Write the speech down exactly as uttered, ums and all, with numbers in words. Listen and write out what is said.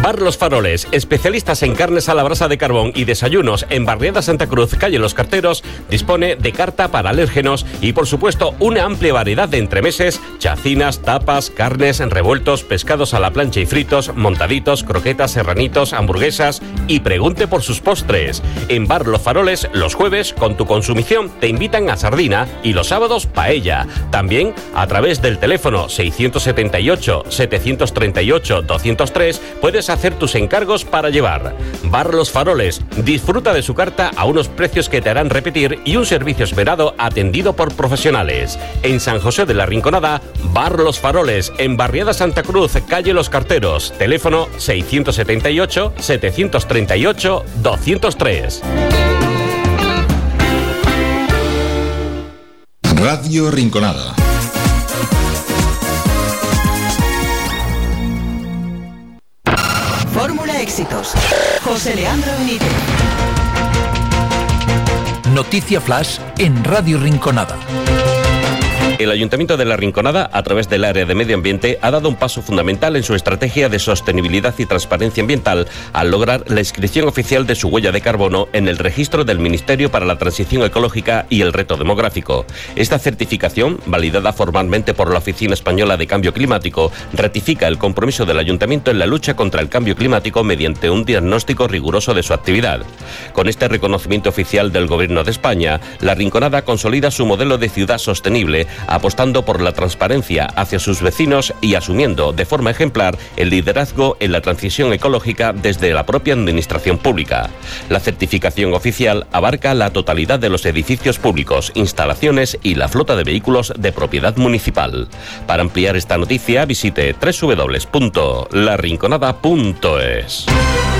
Bar Los Faroles, especialistas en carnes a la brasa de carbón y desayunos en Barriada Santa Cruz, calle Los Carteros, dispone de carta para alérgenos y, por supuesto, una amplia variedad de entremeses, chacinas, tapas, carnes, revueltos, pescados a la plancha y fritos, montaditos, croquetas, serranitos, hamburguesas y pregunte por sus postres. En Bar Los Faroles, los jueves, con tu consumición, te invitan a sardina y los sábados, paella. También, a través del teléfono seiscientos setenta y ocho, setecientos treinta y ocho, doscientos tres, puedes hacer tus encargos para llevar. Bar Los Faroles, disfruta de su carta a unos precios que te harán repetir y un servicio esmerado atendido por profesionales. En San José de la Rinconada, Bar Los Faroles, en Barriada Santa Cruz, calle Los Carteros, teléfono seiscientos setenta y ocho, setecientos treinta y ocho, doscientos tres. Radio Rinconada. Fórmula Éxitos. José Leandro Benítez. Noticia Flash en Radio Rinconada. El Ayuntamiento de La Rinconada, a través del área de medio ambiente, ha dado un paso fundamental en su estrategia de sostenibilidad y transparencia ambiental al lograr la inscripción oficial de su huella de carbono en el registro del Ministerio para la Transición Ecológica y el Reto Demográfico. Esta certificación, validada formalmente por la Oficina Española de Cambio Climático, ratifica el compromiso del Ayuntamiento en la lucha contra el cambio climático mediante un diagnóstico riguroso de su actividad. Con este reconocimiento oficial del Gobierno de España, La Rinconada consolida su modelo de ciudad sostenible, apostando por la transparencia hacia sus vecinos y asumiendo de forma ejemplar el liderazgo en la transición ecológica desde la propia administración pública. La certificación oficial abarca la totalidad de los edificios públicos, instalaciones y la flota de vehículos de propiedad municipal. Para ampliar esta noticia, visite doble u doble u doble u punto la rinconada punto es.